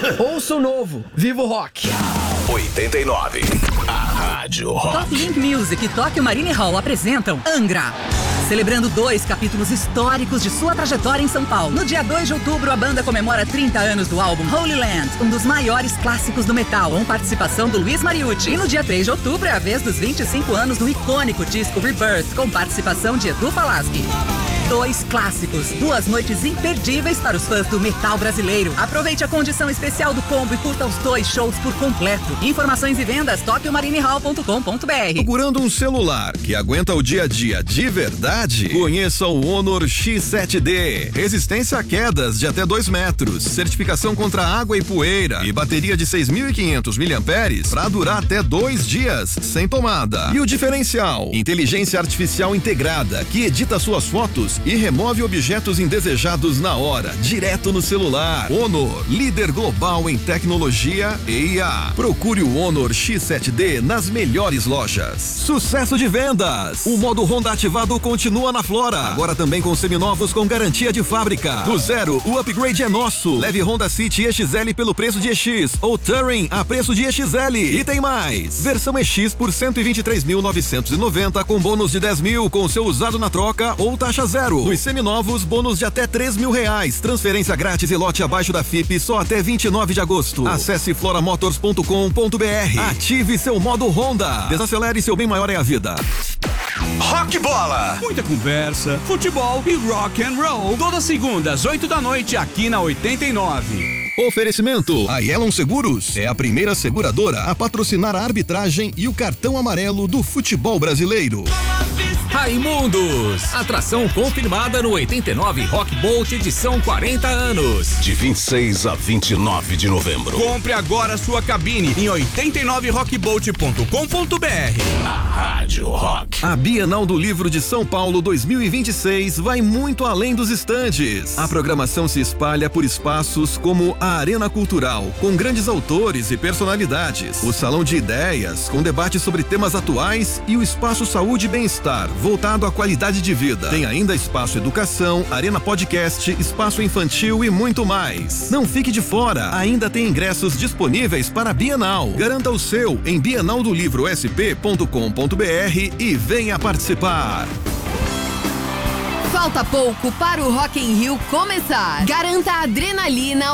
Ouça o novo, Viva o Rock. 89, a Rádio Rock. Top Link Music e Tóquio Marine Hall apresentam Angra. Celebrando 2 capítulos históricos de sua trajetória em São Paulo. No dia 2 de outubro, a banda comemora 30 anos do álbum Holy Land, um dos maiores clássicos do metal, com participação do Luiz Mariucci. E no dia 3 de outubro é a vez dos 25 anos do icônico disco Rebirth, com participação de Edu Falaschi. 2 clássicos, 2 noites imperdíveis para os fãs do metal brasileiro. Aproveite a condição especial do combo e curta os 2 shows por completo. Informações e vendas, toquiomarinehall.com.br. Procurando um celular que aguenta o dia a dia de verdade? Conheça o Honor X7D. Resistência a quedas de até 2 metros, certificação contra água e poeira e bateria de 6.500 mAh para durar até 2 dias sem tomada. E o diferencial? Inteligência artificial integrada que edita suas fotos e remove objetos indesejados na hora, direto no celular. Honor, líder global em tecnologia e IA. Procure o Honor X7D nas melhores lojas. Sucesso de vendas! O modo Honda ativado continua na Flora. Agora também com seminovos com garantia de fábrica. Do zero, o upgrade é nosso. Leve Honda City EXL pelo preço de EX ou Touring a preço de EXL. E tem mais. Versão EX por 123.990 com bônus de 10 mil com seu usado na troca ou taxa zero. Nos seminovos, bônus de até 3 mil reais. Transferência grátis e lote abaixo da FIP só até 29 de agosto. Acesse floramotors.com.br. Ative seu modo Honda. Desacelere, seu bem maior é a vida. Rock Bola. Muita conversa, futebol e rock and roll. Todas segundas, 8 da noite, aqui na 89. Oferecimento: a Yellow Seguros é a primeira seguradora a patrocinar a arbitragem e o cartão amarelo do futebol brasileiro. Raimundos, atração confirmada no 89 Rock Bolt edição 40 anos. De 26 a 29 de novembro. Compre agora sua cabine em 89rockbolt.com.br. A Rádio Rock. A Bienal do Livro de São Paulo 2026 vai muito além dos estandes. A programação se espalha por espaços como a Arena Cultural, com grandes autores e personalidades, o Salão de Ideias, com debates sobre temas atuais, e o Espaço Saúde e Bem-Estar, voltado à qualidade de vida. Tem ainda Espaço Educação, Arena Podcast, Espaço Infantil e muito mais. Não fique de fora, ainda tem ingressos disponíveis para a Bienal. Garanta o seu em bienaldolivrosp.com.br e venha participar. Falta pouco para o Rock in Rio começar. Garanta a adrenalina